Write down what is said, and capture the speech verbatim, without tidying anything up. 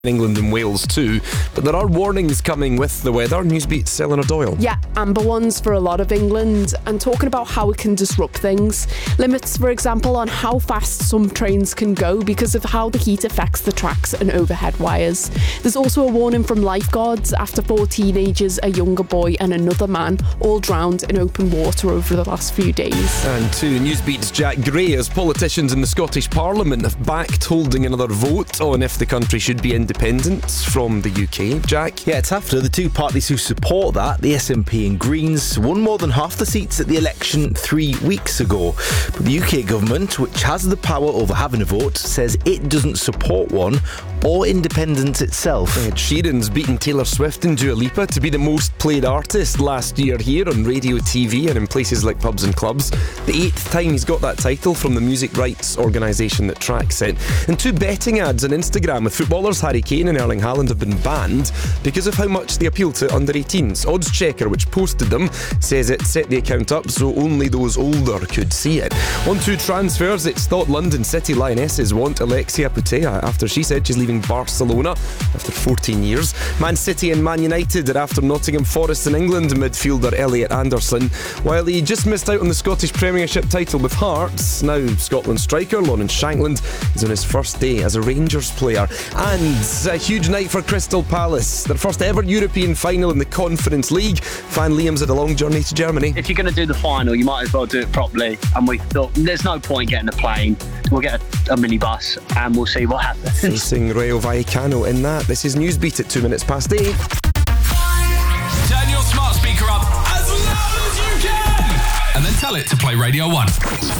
England and Wales too, but there are warnings coming with the weather. Newsbeat's Eleanor Doyle. Yeah, amber ones for a lot of England, and talking about how it can disrupt things. Limits, for example, on how fast some trains can go because of how the heat affects the tracks and overhead wires. There's also a warning from lifeguards after four teenagers, a younger boy and another man all drowned in open water over the last few days. And to Newsbeat's Jack Gray, as politicians in the Scottish Parliament have backed holding another vote on if the country should be independent. Independence from the U K. Jack? Yeah, it's after the two parties who support that, the S N P and Greens, won more than half the seats at the election three weeks ago. But the U K government, which has the power over having a vote, says it doesn't support one or independence itself. Ed Sheeran's beaten Taylor Swift and Dua Lipa to be the most played artist last year here on radio, T V and in places like pubs and clubs. The eighth time he's got that title from the music rights organisation that tracks it. And two betting ads on Instagram with footballers Harry Kane and Erling Haaland have been banned because of how much they appeal to under eighteens. Odds Checker, which posted them, says it set the account up so only those older could see it. On to transfers, it's thought London City Lionesses want Alexia Putellas after she said she's leaving Barcelona after fourteen years. Man City and Man United are after Nottingham Forest in England midfielder Elliot Anderson. While he just missed out on the Scottish Premiership title with Hearts, now Scotland striker Lawrence Shankland is on his first day as a Rangers player. And a huge night for Crystal Palace, their first ever European final in the Conference League. Fan Liam's had a long journey to Germany. If you're going to do the final, you might as well do it properly, and we thought there's no point getting a plane. We'll get a, a minibus and we'll see what happens. Facing Rayo Vallecano in that. This is Newsbeat at two minutes past eight. Turn your smart speaker up as loud as you can and then tell it to play Radio one.